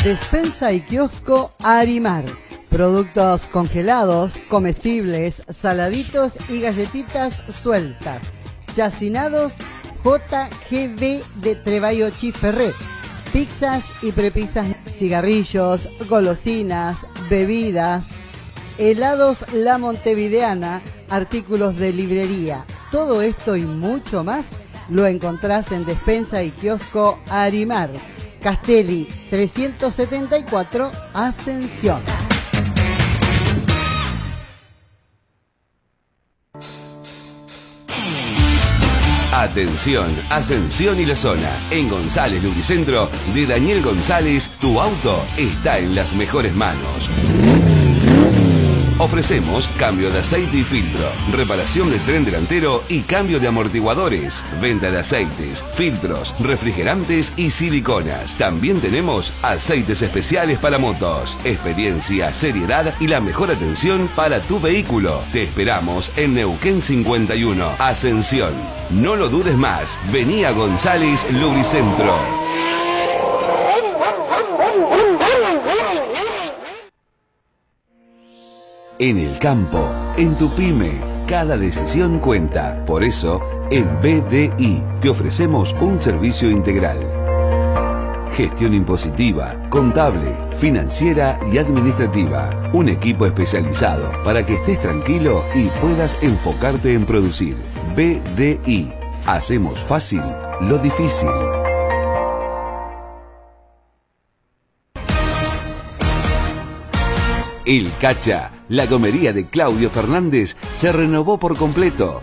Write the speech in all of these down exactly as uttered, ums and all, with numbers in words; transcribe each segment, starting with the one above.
Despensa y kiosco Arimar. Productos congelados, comestibles, saladitos y galletitas sueltas. Yacinados J G B de Treballo Chiferré. Pizzas y prepizzas, cigarrillos, golosinas, bebidas, helados La Montevideana, artículos de librería. Todo esto y mucho más lo encontrás en Despensa y Kiosco Arimar. Castelli trescientos setenta y cuatro, Ascensión. Atención, Ascensión y la zona. En González Lubricentro de Daniel González, tu auto está en las mejores manos. Ofrecemos cambio de aceite y filtro, reparación de tren delantero y cambio de amortiguadores, venta de aceites, filtros, refrigerantes y siliconas. También tenemos aceites especiales para motos, experiencia, seriedad y la mejor atención para tu vehículo. Te esperamos en Neuquén cincuenta y uno, Ascensión. No lo dudes más, vení a González Lubricentro. En el campo, en tu pyme, cada decisión cuenta. Por eso, en B D I te ofrecemos un servicio integral. Gestión impositiva, contable, financiera y administrativa. Un equipo especializado para que estés tranquilo y puedas enfocarte en producir. B D I. Hacemos fácil lo difícil. El Cacha, la gomería de Claudio Fernández, se renovó por completo.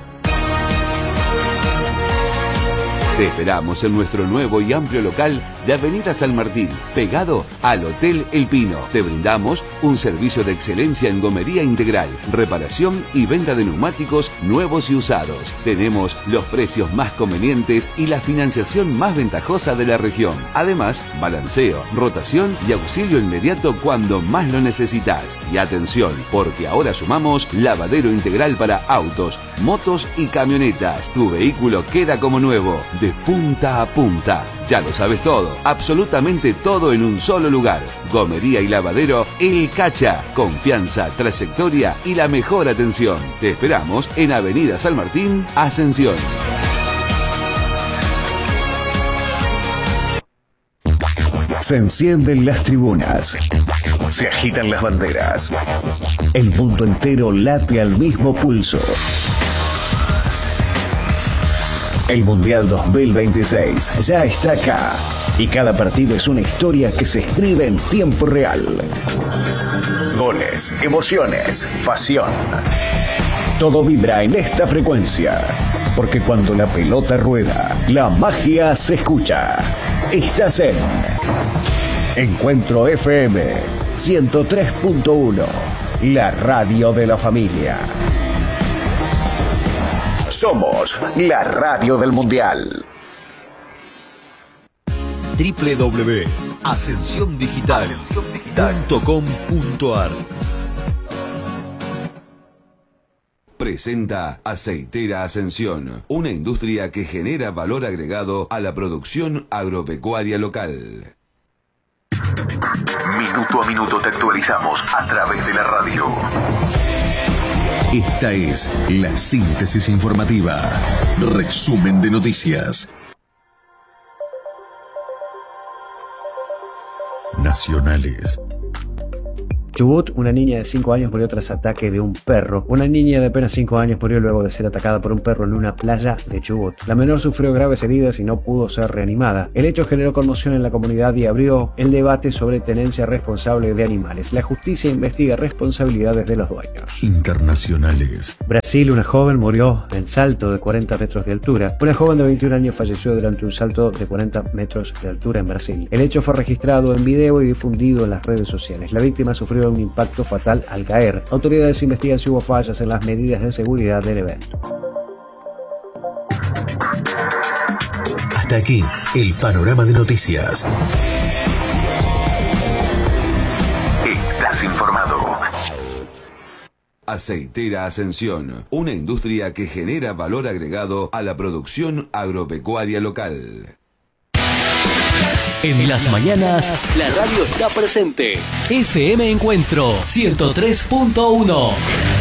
Te esperamos en nuestro nuevo y amplio local de Avenida San Martín, pegado al Hotel El Pino. Te brindamos un servicio de excelencia en gomería integral, reparación y venta de neumáticos nuevos y usados. Tenemos los precios más convenientes y la financiación más ventajosa de la región. Además, balanceo, rotación y auxilio inmediato cuando más lo necesitas. Y atención, porque ahora sumamos lavadero integral para autos, motos y camionetas. Tu vehículo queda como nuevo, de punta a punta. Ya lo sabes todo, absolutamente todo en un solo lugar. Gomería y lavadero El Cacha. Confianza, trayectoria y la mejor atención. Te esperamos en Avenida San Martín, Ascensión. Se encienden las tribunas, se agitan las banderas. El mundo entero late al mismo pulso. El Mundial dos mil veintiséis ya está acá y cada partido es una historia que se escribe en tiempo real. Goles, emociones, pasión. Todo vibra en esta frecuencia, porque cuando la pelota rueda, la magia se escucha. Estás en Encuentro F M ciento tres punto uno, la radio de la familia. Somos la radio del Mundial. doble u doble u doble u punto ascensión digital punto com punto ar Presenta Aceitera Ascensión, una industria que genera valor agregado a la producción agropecuaria local. Minuto a minuto te actualizamos a través de la radio. Esta es la síntesis informativa. Resumen de noticias. Nacionales. Chubut, una niña de cinco años murió tras ataque de un perro. Una niña de apenas cinco años murió luego de ser atacada por un perro en una playa de Chubut. La menor sufrió graves heridas y no pudo ser reanimada. El hecho generó conmoción en la comunidad y abrió el debate sobre tenencia responsable de animales. La justicia investiga responsabilidades de los dueños. Internacionales. Brasil, una joven murió en salto de cuarenta metros de altura. Una joven de veintiún años falleció durante un salto de cuarenta metros de altura en Brasil. El hecho fue registrado en video y difundido en las redes sociales. La víctima sufrió un impacto fatal al caer. Autoridades investigan si hubo fallas en las medidas de seguridad del evento. Hasta aquí el panorama de noticias. Estás informado. Aceitera Ascensión, una industria que genera valor agregado a la producción agropecuaria local. En las mañanas, la radio está presente. F M Encuentro ciento tres punto uno.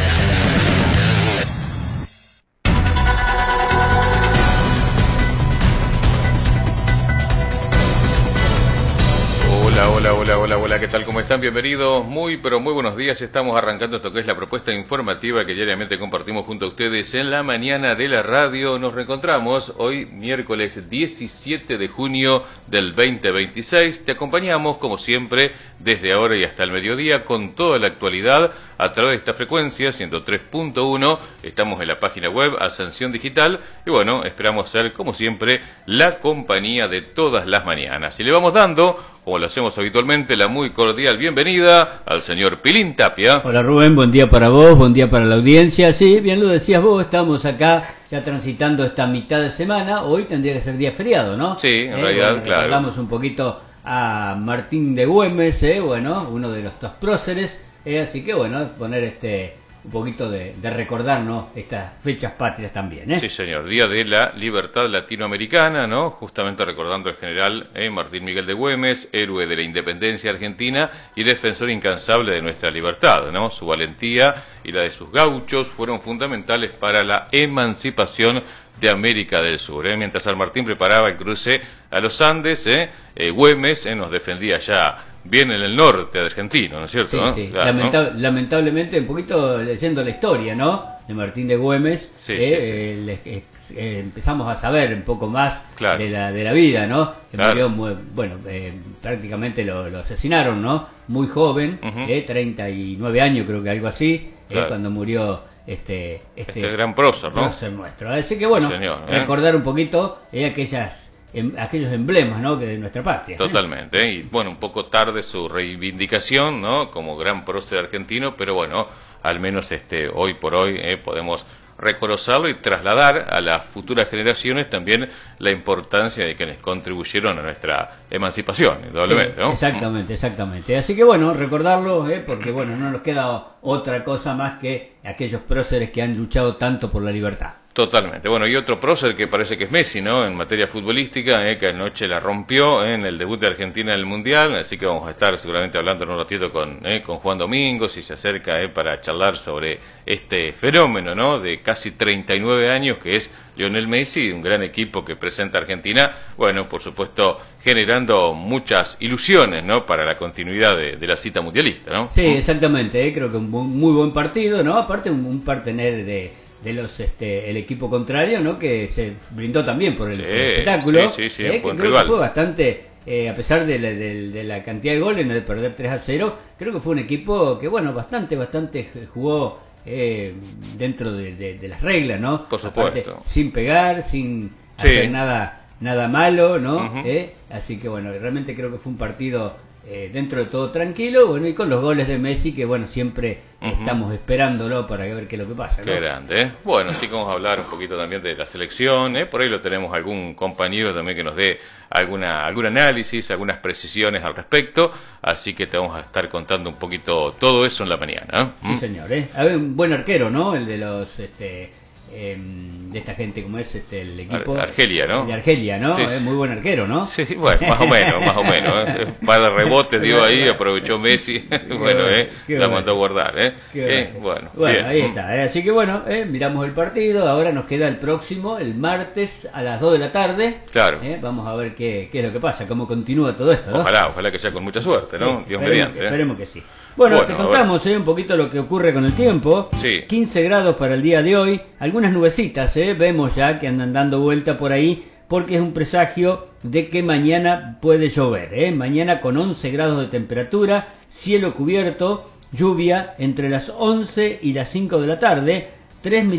Hola, hola, hola, hola, ¿qué tal? ¿Cómo están? Bienvenidos, muy, pero muy buenos días. Estamos arrancando esto que es la propuesta informativa que diariamente compartimos junto a ustedes en la mañana de la radio. Nos reencontramos hoy, miércoles diecisiete de junio del veinte veintiséis. Te acompañamos, como siempre, desde ahora y hasta el mediodía, con toda la actualidad a través de esta frecuencia, ciento tres punto uno. Estamos en la página web Ascensión Digital y bueno, esperamos ser, como siempre, la compañía de todas las mañanas. Y le vamos dando, como lo hacemos habitualmente, la muy cordial bienvenida al señor Pilín Tapia. Hola Rubén, buen día para vos, buen día para la audiencia. Sí, bien lo decías vos, estamos acá ya transitando esta mitad de semana. Hoy tendría que ser día feriado, ¿no? Sí, en eh, realidad, bueno, claro. Hablamos un poquito a Martín de Güemes, eh, bueno, uno de los dos próceres, eh, así que bueno, poner este un poquito de, de recordarnos estas fechas patrias también, ¿eh? Sí, señor, Día de la Libertad Latinoamericana, ¿no? Justamente recordando al general eh, Martín Miguel de Güemes, héroe de la independencia argentina y defensor incansable de nuestra libertad, ¿no? Su valentía y la de sus gauchos fueron fundamentales para la emancipación de América del Sur, ¿eh? Mientras San Martín preparaba el cruce a los Andes, ¿eh? Eh, Güemes eh, nos defendía ya bien en el norte argentino, ¿no es cierto? Sí, ¿no? sí. Claro, Lamenta- ¿no? Lamentablemente, un poquito leyendo la historia, ¿no? De Martín de Güemes, Sí, eh, sí, sí. eh, le- eh, eh, empezamos a saber un poco más Claro. de la de la vida, ¿no? Que Claro. murió muy- bueno, eh, prácticamente lo, lo asesinaron, ¿no? Muy joven, Ujú. eh, treinta y nueve años, creo que algo así, Claro. eh, cuando murió este este, Este gran prócer, ¿no? prócer nuestro. Así que bueno, Sí, señor, ¿eh? recordar un poquito eh, aquellas em- aquellos emblemas, ¿no? Que de nuestra patria. ¿eh? Totalmente, ¿eh? Y bueno, un poco tarde su reivindicación, ¿no? Como gran prócer argentino, pero bueno, al menos este hoy por hoy eh, podemos reconocerlo y trasladar a las futuras generaciones también la importancia de quienes contribuyeron a nuestra emancipación, indudablemente, Sí, ¿no? exactamente, exactamente. Así que bueno, recordarlo, ¿eh? Porque bueno, no nos queda otra cosa más que aquellos próceres que han luchado tanto por la libertad. Totalmente. Bueno, y otro prócer que parece que es Messi, ¿no? En materia futbolística, eh, que anoche la rompió eh, en el debut de Argentina en el Mundial, así que vamos a estar seguramente hablando en un ratito con, eh, con Juan Domingo, si se acerca eh, para charlar sobre este fenómeno, ¿no? De casi treinta y nueve años que es Lionel Messi, un gran equipo que presenta Argentina, bueno, por supuesto, generando muchas ilusiones, ¿no? Para la continuidad de, de la cita mundialista, ¿no? Sí, exactamente, ¿eh? Creo que un bu- muy buen partido, ¿no? Aparte un, un partener de, de los este el equipo contrario, ¿no? Que se brindó también por el, Sí, por el espectáculo, sí, sí, sí, ¿eh? un Que buen creo rival. que fue bastante, eh, a pesar de la, de, de la cantidad de goles, ¿no? De perder tres a cero, creo que fue un equipo que, bueno, bastante, bastante jugó eh, dentro de, de, de las reglas, ¿no? Por Aparte, supuesto. sin pegar, sin Sí. hacer nada nada malo, ¿no? Ujú. ¿Eh? Así que bueno, realmente creo que fue un partido eh, dentro de todo tranquilo, bueno, y con los goles de Messi que bueno, siempre Ujú. estamos esperándolo para ver qué es lo que pasa, ¿no? Qué grande, ¿eh? Bueno, sí que vamos a hablar un poquito también de la selección, ¿eh? Por ahí lo tenemos algún compañero también que nos dé alguna algún análisis, algunas precisiones al respecto, así que te vamos a estar contando un poquito todo eso en la mañana, ¿eh? Sí, señor, ¿eh? Había un buen arquero, ¿no? El de los este em, de esta gente, como es este el equipo Ar- Argelia, ¿no? De Argelia, ¿no? Sí, Eh, sí. Muy buen arquero, ¿no? Sí, bueno, más o menos, más o menos, ¿eh? Un par de rebotes dio ahí, aprovechó Messi, bueno, ¿eh? Qué La bueno. mandó a guardar, ¿eh? Qué Eh, gracia. Bueno, Bueno, bien. ahí está, ¿eh? Así que bueno, eh, miramos el partido, ahora nos queda el próximo, el martes a las dos de la tarde. Claro. ¿eh? Vamos a ver qué, qué es lo que pasa, cómo continúa todo esto, ¿no? Ojalá, ojalá que sea con mucha suerte, ¿no? Sí, Dios esperemos, mediante, ¿eh? esperemos que sí. Bueno, Bueno, te a ver. contamos eh, un poquito lo que ocurre con el tiempo. Sí. quince grados para el día de hoy, algunas nubecitas, eh, vemos ya que andan dando vuelta por ahí, porque es un presagio de que mañana puede llover. Eh. Mañana con once grados de temperatura, cielo cubierto, lluvia entre las once y las cinco de la tarde, tres